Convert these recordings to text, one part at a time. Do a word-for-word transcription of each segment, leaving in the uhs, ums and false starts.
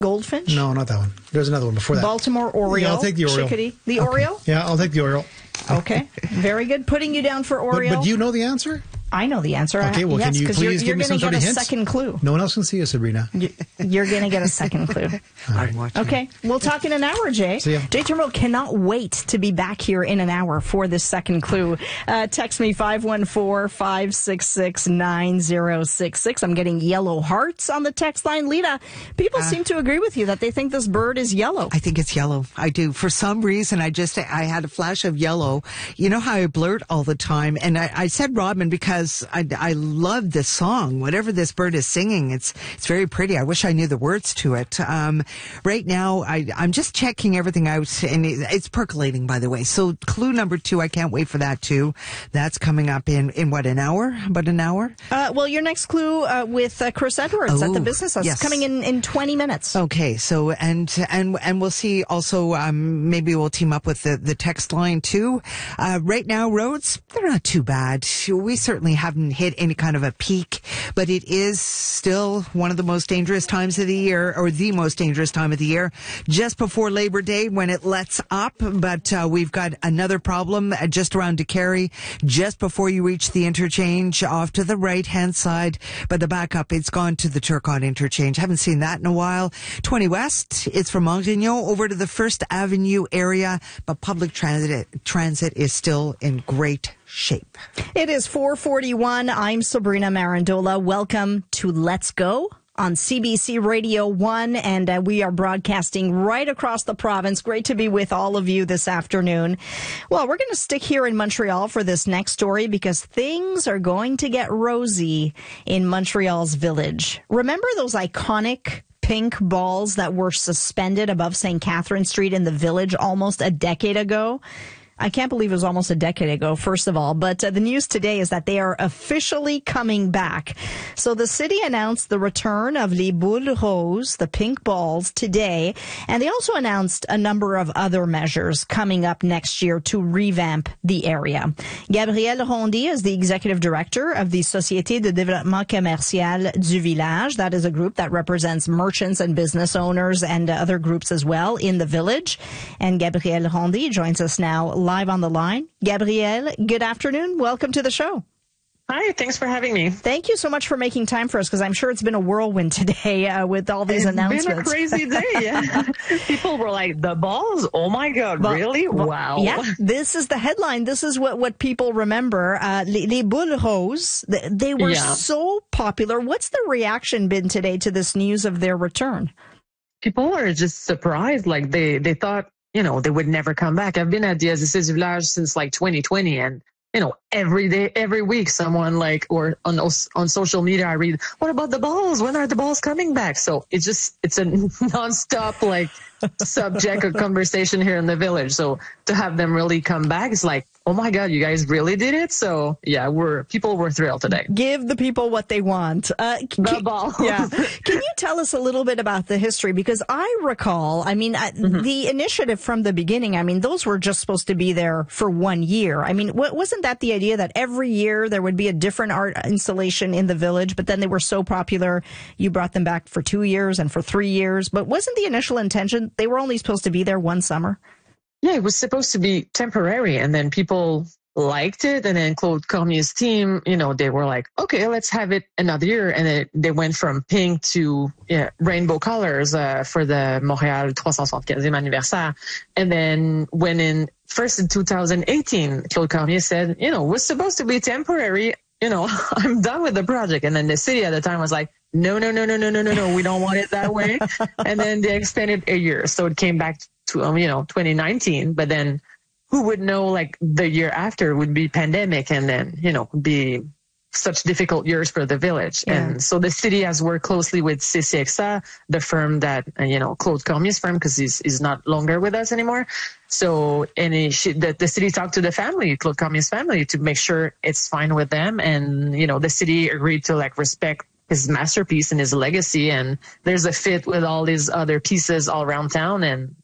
Goldfinch? No, not that one. There's another one before that. Baltimore Oriole? Yeah, I'll take the Oriole. Chickadee? The okay. Oriole? Yeah, I'll take the Oriole. Okay, very good. Putting you down for Oriole. But, but do you know the answer? I know the answer. Okay, well, yes, can you please you're, give you're me some sort get of a hint? second clue. No one else can see you, Sabrina. You're going to get a second clue. I'm watching. Okay, we'll talk in an hour, Jay. See ya. Jay Turnbull cannot wait to be back here in an hour for this second clue. Uh, text me five one four, five six six, nine zero six six. I'm getting yellow hearts on the text line. Lita, people uh, seem to agree with you that they think this bird is yellow. I think it's yellow. I do. For some reason, I just, I had a flash of yellow. You know how I blurt all the time? And I, I said Robin because I, I love this song. Whatever this bird is singing, it's it's very pretty. I wish I knew the words to it. Um, right now, I, I'm just checking everything out, and it, it's percolating, by the way. So clue number two, I can't wait for that too. That's coming up in, in what, an hour? About an hour? Uh, well, your next clue uh, with uh, Chris Edwards oh, at the Business House yes. is coming in, in twenty minutes. Okay, so, and, and, and we'll see also, um, maybe we'll team up with the, the text line too. Uh, right now, roads, they're not too bad. We certainly haven't hit any kind of a peak, but it is still one of the most dangerous times of the year, or the most dangerous time of the year, just before Labor Day when it lets up. But uh, we've got another problem uh, just around DeCarry, just before you reach the interchange off to the right-hand side. But the backup, it's gone to the Turcotte interchange. Haven't seen that in a while. twenty West, it's from Montignon over to the First Avenue area, but public transit transit is still in great shape. It is four forty-one. I'm Sabrina Marandola. Welcome to Let's Go on C B C Radio one, and uh, we are broadcasting right across the province. Great to be with all of you this afternoon. Well, we're going to stick here in Montreal for this next story because things are going to get rosy in Montreal's Village. Remember those iconic pink balls that were suspended above Saint Catherine Street in the Village almost a decade ago? I can't believe it was almost a decade ago, first of all. But uh, the news today is that they are officially coming back. So the city announced the return of les boules roses, the pink balls, today. And they also announced a number of other measures coming up next year to revamp the area. Gabrielle Rondy is the executive director of the Société de Développement Commercial du Village. That is a group that represents merchants and business owners and uh, other groups as well in the village. And Gabrielle Rondy joins us now live on the line. Gabrielle, good afternoon. Welcome to the show. Hi, thanks for having me. Thank you so much for making time for us, because I'm sure it's been a whirlwind today uh, with all these it's announcements. It's been a crazy day. Yeah. People were like, the balls? Oh my God, well, really? Well, wow. Yeah, this is the headline. This is what, what people remember. Uh, les, les boules roses, they, they were yeah. so popular. What's the reaction been today to this news of their return? People are just surprised. Like they, they thought, you know, they would never come back. I've been at the Assises du Village since like twenty twenty, and you know, every day, every week, someone like, or on on social media, I read, what about the balls? When are the balls coming back? So it's just, it's a nonstop like subject of conversation here in the village. So to have them really come back, it's like, oh my God, you guys really did it. So yeah, we're, people were thrilled today. Give the people what they want. Uh, the can, ball. Yeah. Can you tell us a little bit about the history? Because I recall, I mean, mm-hmm. the initiative from the beginning, I mean, those were just supposed to be there for one year. I mean, wasn't that the idea that every year there would be a different art installation in the village, but then they were so popular, you brought them back for two years and for three years. But wasn't the initial intention, they were only supposed to be there one summer? Yeah, it was supposed to be temporary, and then people liked it, and then Claude Cormier's team, you know, they were like, okay, let's have it another year, and it, they went from pink to yeah, rainbow colors uh, for the Montréal three cent seventy-quinzième anniversaire. And then when in first in two thousand eighteen, Claude Cormier said, you know, we're supposed to be temporary, you know, I'm done with the project. And then the city at the time was like, no, no, no, no, no, no, no, no, we don't want it that way. And then they extended a year, so it came back to, um, you know, twenty nineteen, but then who would know, like, the year after would be pandemic, and then, you know, be such difficult years for the village. Yeah. And so the city has worked closely with C C X A, the firm that, you know, Claude Cormier's firm, because he's, he's not longer with us anymore. So, and he, she, the, the city talked to the family, Claude Cormier's family, to make sure it's fine with them. And, you know, the city agreed to, like, respect his masterpiece and his legacy. And there's a fit with all these other pieces all around town. And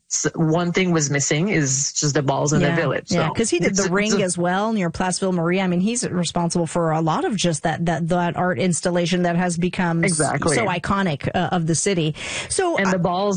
s- one thing was missing is just the balls in yeah, the village. yeah, So because he did it's- the ring it's a- as well near Place Ville Marie. I mean, he's responsible for a lot of just that that that art installation that has become Exactly. so iconic uh, of the city. So and the balls